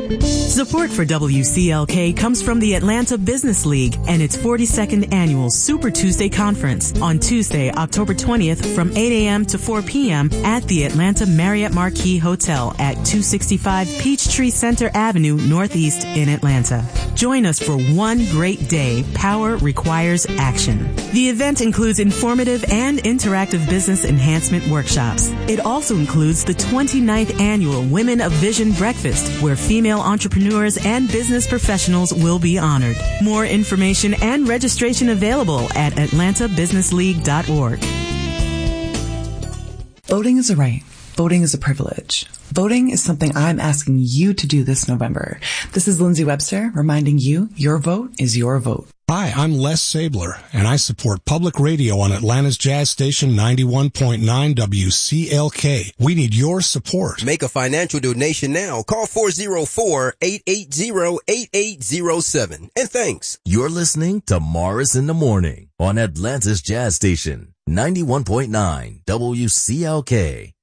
Support for WCLK comes from the Atlanta Business League and its 42nd annual Super Tuesday Conference on Tuesday, October 20th from 8 a.m. to 4 p.m. at the Atlanta Marriott Marquis Hotel at 265 Peachtree Center Avenue, Northeast in Atlanta. Join us for one great day. Power requires action. The event includes informative and interactive business enhancement workshops. It also includes the 29th annual Women of Vision Breakfast, where female entrepreneurs and business professionals will be honored. More information and registration available at atlantabusinessleague.org. Voting is a right. Voting is a privilege. Voting is something I'm asking you to do this November. This is Lindsay Webster reminding you your vote is your vote. Hi, I'm Les Sabler, and I support public radio on Atlanta's Jazz Station 91.9 WCLK. We need your support. Make a financial donation now. Call 404-880-8807. And thanks. You're listening to Morris in the Morning on Atlanta's Jazz Station 91.9 WCLK.